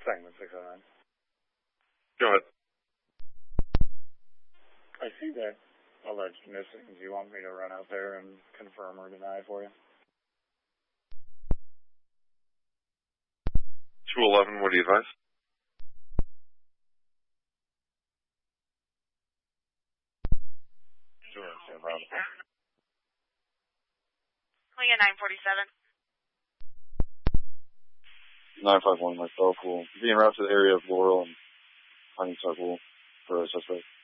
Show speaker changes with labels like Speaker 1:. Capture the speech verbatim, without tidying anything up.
Speaker 1: Segment six oh nine.
Speaker 2: Go ahead.
Speaker 1: I see that alleged missing. Do you want me to run out there and confirm or deny for you?
Speaker 2: two eleven, what do you advise?
Speaker 1: Sure, no problem.
Speaker 3: We get nine forty-seven.
Speaker 4: nine five one, myself will be en route to the area of Laurel and Honeysuckle for a suspect.